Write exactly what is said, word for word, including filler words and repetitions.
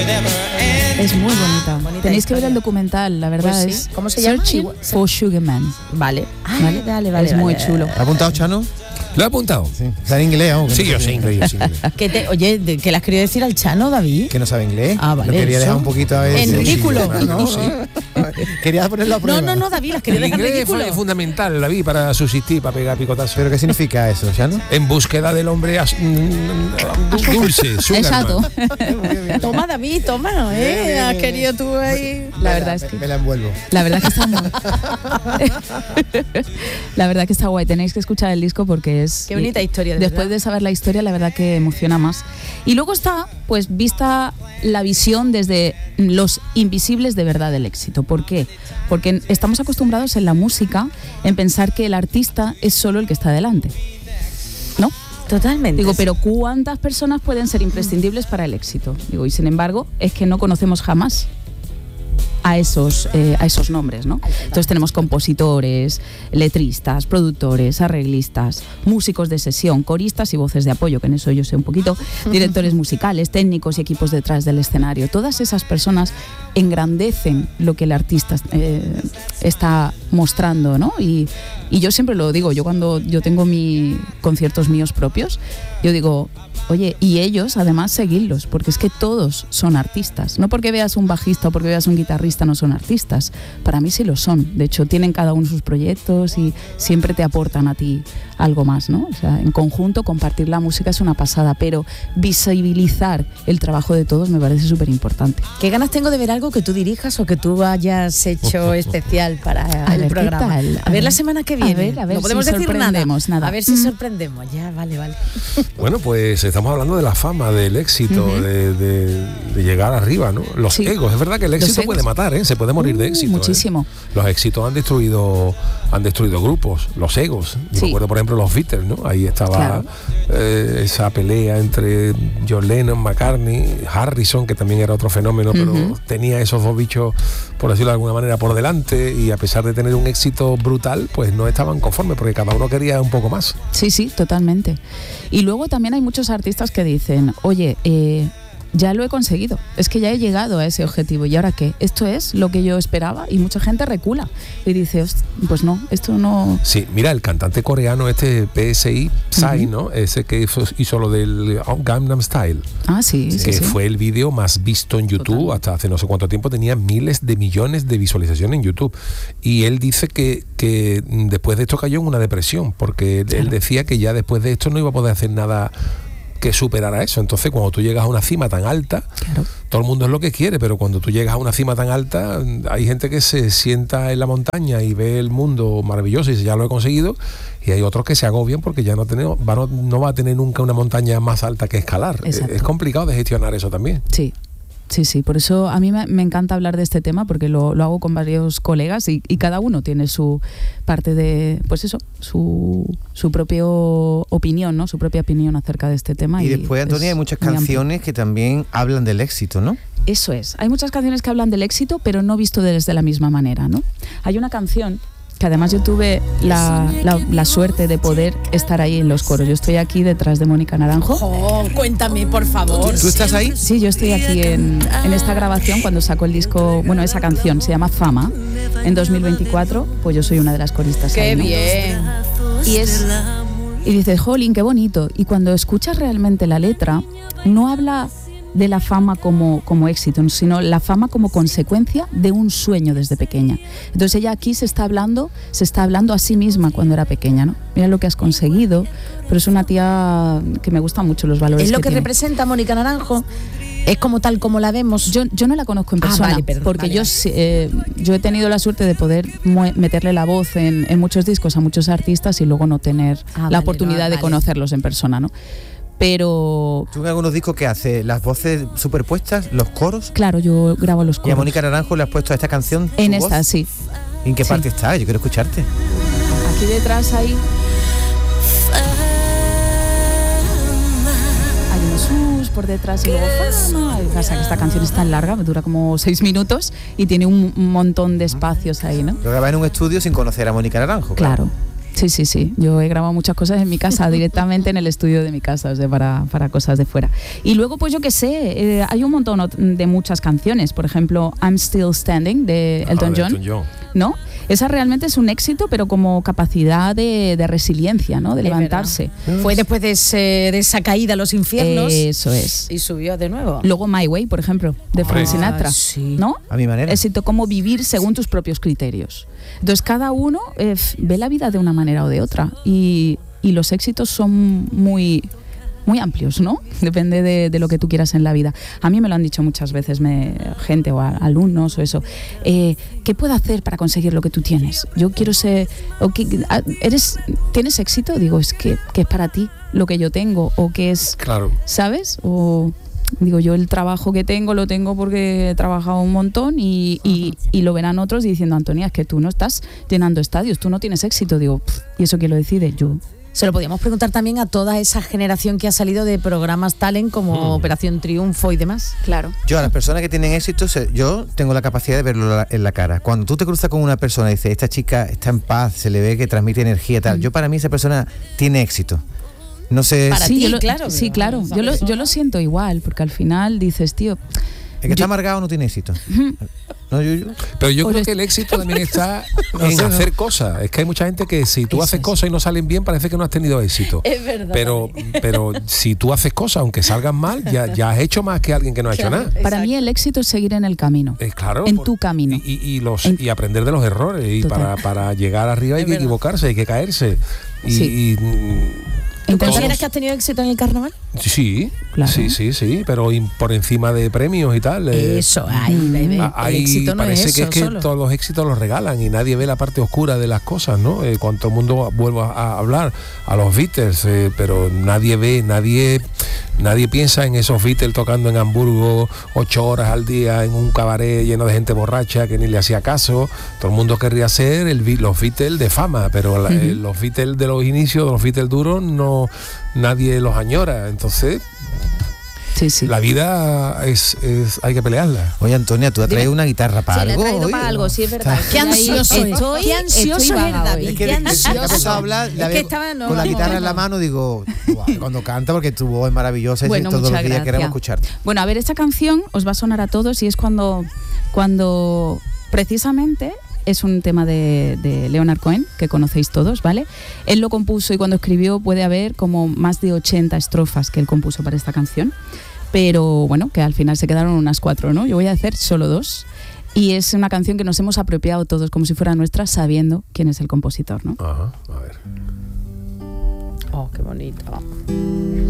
Es muy bonita. bonita Tenéis historia. que ver el documental, la verdad pues sí. es. ¿Cómo se llama? Searching for Sugar Man. Vale. Ay, ¿vale? Vale, vale. Es vale, muy vale. chulo. ¿Lo ha apuntado Chano? ¿Lo he apuntado? Sí. ¿Está en inglés aún? Sí, yo sé inglés, yo sé inglés. ¿Qué te, oye, de, ¿qué le has querido decir al Chano, David? Que no sabe inglés. Ah, vale. Lo quería dejar un poquito a ver. En ridículo. Sí, no, sí. Quería ponerlo a prueba. No, no, no, David, las quería el dejar inglés ridículo. Fue fundamental, David, para subsistir, para pegar picotazos. ¿Pero qué significa eso, Chano? En búsqueda del hombre as, mm, dulce, sugarman. Toma, David, toma, ¿eh? Bien, has querido tú ahí. La verdad es que me la envuelvo. La verdad que está muy... La verdad que está guay. Tenéis que escuchar el disco porque es... Qué bonita historia, de Después verdad. de saber la historia, la verdad que emociona más. Y luego está, pues, vista la visión desde los invisibles de verdad del éxito. ¿Por qué? Porque estamos acostumbrados en la música en pensar que el artista es solo el que está delante, ¿no? Totalmente. Digo, pero ¿cuántas personas pueden ser imprescindibles para el éxito? Digo, y sin embargo, es que no conocemos jamás a esos, eh, a esos nombres, ¿no? Entonces tenemos compositores, letristas, productores, arreglistas, músicos de sesión, coristas y voces de apoyo, que en eso yo sé un poquito, directores musicales, técnicos y equipos detrás del escenario. Todas esas personas engrandecen lo que el artista eh, está mostrando, ¿no? Y, y yo siempre lo digo, yo cuando yo tengo mis conciertos míos propios, yo digo, oye, y ellos además seguidlos, porque es que todos son artistas. No porque veas un bajista o porque veas un guitarrista no son artistas. Para mí sí lo son. De hecho, tienen cada uno sus proyectos y siempre te aportan a ti algo más, ¿no? O sea, en conjunto, compartir la música es una pasada, pero visibilizar el trabajo de todos me parece súper importante. ¿Qué ganas tengo de ver algo que tú dirijas o que tú hayas hecho especial para a el ver, programa? ¿qué tal? A, a ver la semana que viene. A ver, a ver no podemos si decir sorprendemos nada. nada. A ver si sorprendemos. Ya, vale, vale. Bueno, pues estamos hablando de la fama, del éxito, uh-huh. de, de, de llegar arriba, ¿no? Los sí. egos. Es verdad que el éxito puede matar, ¿eh? Se puede morir uh, de éxito. Muchísimo. ¿eh? Los éxitos han destruido, han destruido grupos, los egos. Sí. Me acuerdo, por ejemplo, los Beatles, ¿no? Ahí estaba claro. eh, esa pelea entre John Lennon, McCartney, Harrison, que también era otro fenómeno, uh-huh. pero tenía esos dos bichos, por decirlo de alguna manera, por delante, y a pesar de tener un éxito brutal, pues no estaban conformes, porque cada uno quería un poco más. Sí, sí, totalmente. Y luego también hay muchos artistas que dicen, oye, eh, ya lo he conseguido, es que ya he llegado a ese objetivo, ¿y ahora qué? ¿Esto es lo que yo esperaba? Y mucha gente recula y dice, pues no, esto no... Sí, mira, el cantante coreano este P S I, Psy, uh-huh. ¿no? Ese que hizo, hizo lo del Gangnam Style. Ah, sí, sí, que sí. fue el vídeo más visto en YouTube. Total. Hasta hace no sé cuánto tiempo, tenía miles de millones de visualizaciones en YouTube. Y él dice que, que después de esto cayó en una depresión, porque claro. él decía que ya después de esto no iba a poder hacer nada que superara eso. Entonces, cuando tú llegas a una cima tan alta, claro. todo el mundo es lo que quiere, pero cuando tú llegas a una cima tan alta, hay gente que se sienta en la montaña y ve el mundo maravilloso y dice, ya lo he conseguido, y hay otros que se agobian porque ya no, tenemos, va, no, no va a tener nunca una montaña más alta que escalar. Exacto. Es complicado de gestionar eso también. Sí. Sí, sí, por eso a mí me, me encanta hablar de este tema, porque lo, lo hago con varios colegas y, y cada uno tiene su parte de, pues eso, su, su propia opinión, ¿no? Su propia opinión acerca de este tema. Y, y después, Antonia, hay muchas canciones amplio. que también hablan del éxito, ¿no? Eso es, hay muchas canciones que hablan del éxito, pero no visto desde la misma manera, ¿no? Hay una canción que además yo tuve la, la, la suerte de poder estar ahí en los coros. Yo estoy aquí detrás de Mónica Naranjo. Oh, cuéntame, por favor. ¿Tú estás ahí? Sí, yo estoy aquí en, en esta grabación cuando sacó el disco, bueno, esa canción se llama Fama, en dos mil veinticuatro, pues yo soy una de las coristas. ¡Qué ahí, ¿no? bien! Y es... Y dices, jolín, qué bonito. Y cuando escuchas realmente la letra, no habla de la fama como, como éxito, sino la fama como consecuencia de un sueño desde pequeña. Entonces ella aquí se está hablando, se está hablando a sí misma cuando era pequeña, ¿no? Mira lo que has conseguido, pero es una tía que me gustan mucho los valores. Es lo que, que tiene. representa Mónica Naranjo. Es como tal como la vemos. Yo, yo no la conozco en persona, ah, vale, perdón, porque vale, yo, vale. Eh, yo he tenido la suerte de poder meterle la voz en, en muchos discos a muchos artistas y luego no tener ah, la vale, oportunidad no, vale. de conocerlos en persona, ¿no? Pero... ¿Tú en algunos discos qué haces? ¿Las voces superpuestas? ¿Los coros? Claro, yo grabo los coros. ¿Y a Mónica Naranjo le has puesto a esta canción En voz? esta, sí. ¿Y en qué sí. parte está? Yo quiero escucharte. Aquí detrás hay... Hay unos sus por detrás y luego fama. Pasa que esta canción es tan larga, dura como seis minutos y tiene un montón de espacios ahí, ¿no? Lo grababa en un estudio sin conocer a Mónica Naranjo. Claro. claro. Sí, sí, sí. Yo he grabado muchas cosas en mi casa, directamente en el estudio de mi casa, o sea, para, para cosas de fuera. Y luego, pues yo qué sé, eh, hay un montón de muchas canciones. Por ejemplo, I'm Still Standing, de Elton, Ah, de John, Elton John. ¿no? Esa realmente es un éxito, pero como capacidad de, de resiliencia, ¿no? De Es levantarse. verdad. Fue después de, ese, de esa caída a los infiernos. Eso es. Y subió de nuevo. Luego My Way, por ejemplo, de Frank Ah, Sinatra, sí. ¿no? A mi manera. Éxito, cómo vivir según tus propios criterios. Entonces, cada uno eh, ve la vida de una manera o de otra. Y, y los éxitos son muy, muy amplios, ¿no? Depende de, de lo que tú quieras en la vida. A mí me lo han dicho muchas veces me, gente o a, alumnos o eso. Eh, ¿Qué puedo hacer para conseguir lo que tú tienes? Yo quiero ser... O que, ¿eres, ¿Tienes éxito? Digo, es que, que es para ti lo que yo tengo. O que es... Claro. ¿Sabes? O... Digo, yo el trabajo que tengo lo tengo porque he trabajado un montón y, y, y lo verán otros diciendo, Antonia, es que tú no estás llenando estadios, tú no tienes éxito. Digo, pff, ¿y eso quién lo decide? Yo. Se lo podíamos preguntar también a toda esa generación que ha salido de programas talent como Mm. Operación Triunfo y demás. Claro. Yo a las personas que tienen éxito, se- yo tengo la capacidad de verlo la- en la cara. Cuando tú te cruzas con una persona y dices, esta chica está en paz, se le ve que transmite energía y tal, yo para mí esa persona tiene éxito. No sé, Para Sí, ti, yo lo, claro, sí, pero claro. esa Yo lo, yo persona- lo siento igual, porque al final dices, tío, el que está amargado no tiene éxito. No, yo, yo- Pero yo O creo les- que el éxito también está No en sé, ¿no? hacer cosas. Es que hay mucha gente que si tú Eso haces es. cosas y no salen bien, parece que no has tenido éxito. Es verdad. Pero, pero si tú haces cosas, aunque salgan mal, ya, ya has hecho más que alguien que no ha hecho Claro. nada. para mí el éxito es seguir en el camino. Eh, claro, En por- tu camino. Y, y- y los, En- y aprender de los errores. Y Total. para, para llegar arriba hay Es que verdad. equivocarse, hay que caerse. Y, Sí. y, mm, ¿Tú Entonces- consideras que has tenido éxito en el carnaval? sí, Claro. sí, sí, sí, pero in- por encima de premios y tal. eh, Eso, ahí, baby. Ah, El ahí éxito no es parece eso que es que solo. todos los éxitos los regalan y nadie ve la parte oscura de las cosas, ¿no? Eh, cuando todo el mundo vuelve a hablar a los Beatles, eh, pero nadie ve, nadie nadie piensa en esos Beatles tocando en Hamburgo ocho horas al día en un cabaret lleno de gente borracha que ni le hacía caso. Todo el mundo querría ser el, Be- los Beatles de fama, pero la- eh, los Beatles de los inicios, los Beatles duros, no nadie los añora. Entonces, Sí, sí. la vida es, es hay que pelearla. Oye, Antonia, ¿tú has Dime. traído una guitarra para Sí, le he algo? traído hoy? para algo, sí, es verdad. Qué Estoy ahí- ansioso es. estoy- Qué ansioso estoy es vaga David. hoy. Es que Qué de- de- ansioso. ha empezado a hablar, Es la que veo estaba- no, con la vamos, guitarra en la vamos. mano, digo, "Guau", cuando canta, porque tu voz es maravillosa y Bueno, todos los muchas días queremos gracias. escucharte. Bueno, a ver, esta canción os va a sonar a todos y es cuando, cuando precisamente es un tema de, de Leonard Cohen, que conocéis todos, ¿vale? Él lo compuso y cuando escribió puede haber como más de ochenta estrofas que él compuso para esta canción, pero bueno, que al final se quedaron unas cuatro, ¿no? Yo voy a hacer solo dos. Y es una canción que nos hemos apropiado todos como si fuera nuestra, sabiendo quién es el compositor, ¿no? Ajá, a ver. Oh, qué bonito.